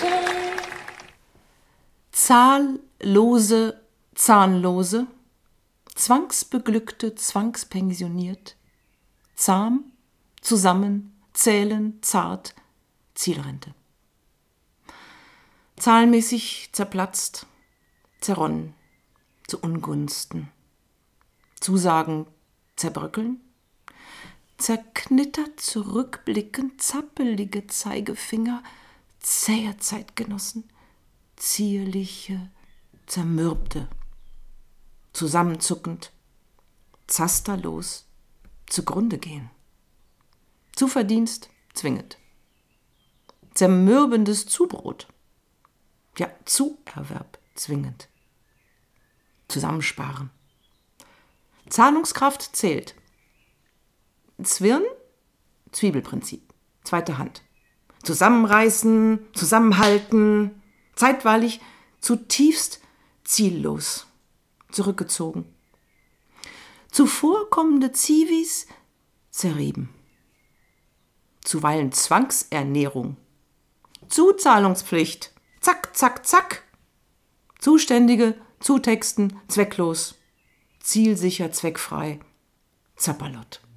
Zahllose, Zahnlose, zwangsbeglückte, zwangspensioniert, zahm, zusammen, zählen, zart, Zielrente. Zahlenmäßig zerplatzt, zerronnen, zu Ungunsten. Zusagen zerbröckeln, zerknittert, zurückblickend, zappelige Zeigefinger, zähe Zeitgenossen, zierliche, zermürbte, zusammenzuckend, zasterlos, zugrunde gehen. Zuverdienst zwingend. Zermürbendes Zubrot. Ja, Zuerwerb zwingend. Zusammensparen. Zahlungskraft zählt. Zwirn, Zwiebelprinzip. Zweite Hand. Zusammenreißen, zusammenhalten. Zeitweilig zutiefst ziellos. Zurückgezogen. Zuvorkommende Zivis zerrieben. Zuweilen Zwangsernährung. Zuzahlungspflicht. Zack, zack, zack. Zuständige, zutexten, zwecklos. Zielsicher, zweckfrei. Zapperlott.